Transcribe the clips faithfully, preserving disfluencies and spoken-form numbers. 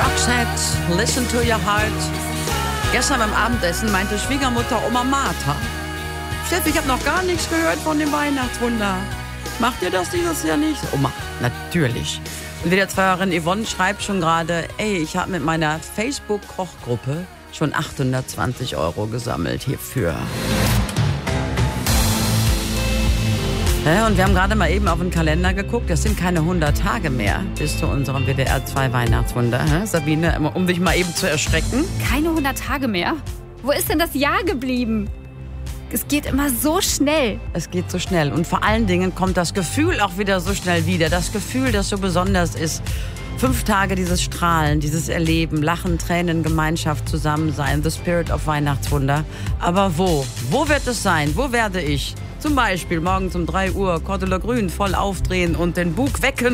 Roxette, Listen to Your Heart. Gestern beim Abendessen meinte Schwiegermutter Oma Martha: Steffi, ich habe noch gar nichts gehört von dem Weihnachtswunder. Macht ihr das dieses Jahr nicht? Oma, natürlich. Und wieder Zweierin Yvonne schreibt schon gerade: Ey, ich habe mit meiner Facebook-Kochgruppe schon achthundertzwanzig Euro gesammelt hierfür. Ja, und wir haben gerade mal eben auf den Kalender geguckt. Das sind keine hundert Tage mehr bis zu unserem W D R zwei Weihnachtswunder. Hä? Sabine, um dich mal eben zu erschrecken. Keine hundert Tage mehr? Wo ist denn das Jahr geblieben? Es geht immer so schnell. Es geht so schnell. Und vor allen Dingen kommt das Gefühl auch wieder so schnell wieder. Das Gefühl, das so besonders ist. Fünf Tage dieses Strahlen, dieses Erleben, Lachen, Tränen, Gemeinschaft, Zusammensein, the spirit of Weihnachtswunder. Aber wo? Wo wird es sein? Wo werde ich? Zum Beispiel morgens um drei Uhr Cordula Grün voll aufdrehen und den Bug wecken.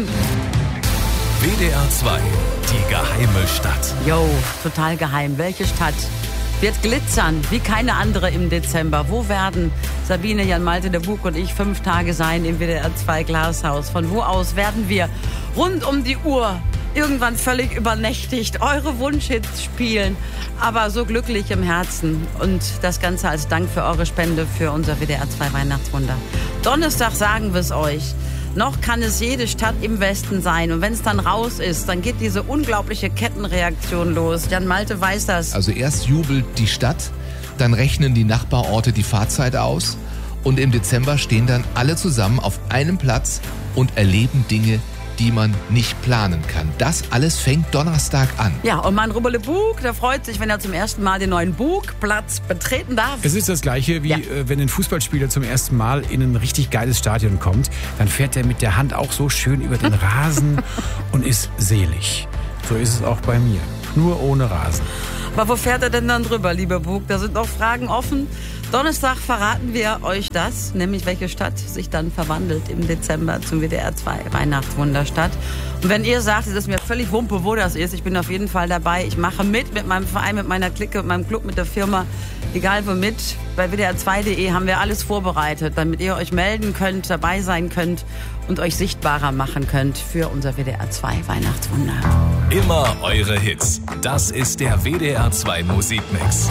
W D R zwei, die geheime Stadt. Jo, total geheim. Welche Stadt wird glitzern wie keine andere im Dezember? Wo werden Sabine, Jan Malte, der Bug und ich fünf Tage sein im W D R zwei Glashaus? Von wo aus werden wir rund um die Uhr irgendwann völlig übernächtigt eure Wunschhits spielen, aber so glücklich im Herzen. Und das Ganze als Dank für eure Spende für unser W D R zwei Weihnachtswunder. Donnerstag sagen wir es euch. Noch kann es jede Stadt im Westen sein. Und wenn es dann raus ist, dann geht diese unglaubliche Kettenreaktion los. Jan Malte weiß das. Also erst jubelt die Stadt, dann rechnen die Nachbarorte die Fahrzeit aus. Und im Dezember stehen dann alle zusammen auf einem Platz und erleben Dinge, die man nicht planen kann. Das alles fängt Donnerstag an. Ja, und mein Rubbele Bug, der freut sich, wenn er zum ersten Mal den neuen Bugplatz betreten darf. Es ist das Gleiche, wie ja. äh, wenn ein Fußballspieler zum ersten Mal in ein richtig geiles Stadion kommt. Dann fährt er mit der Hand auch so schön über den Rasen und ist selig. So ist es auch bei mir. Nur ohne Rasen. Aber wo fährt er denn dann drüber, lieber Bug? Da sind noch Fragen offen. Donnerstag verraten wir euch das, nämlich welche Stadt sich dann verwandelt im Dezember zum W D R zwei Weihnachtswunderstadt. Und wenn ihr sagt, es ist mir völlig Wumpe, wo das ist, ich bin auf jeden Fall dabei. Ich mache mit mit meinem Verein, mit meiner Clique, mit meinem Club, mit der Firma, egal womit. Bei W D R zwei punkt de haben wir alles vorbereitet, damit ihr euch melden könnt, dabei sein könnt und euch sichtbarer machen könnt für unser W D R zwei Weihnachtswunder. Immer eure Hits. Das ist der W D R zwei Musikmix.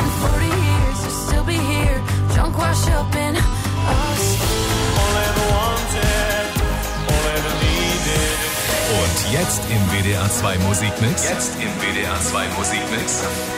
Und jetzt im W D R zwei Musikmix. Jetzt im W D R zwei Musikmix.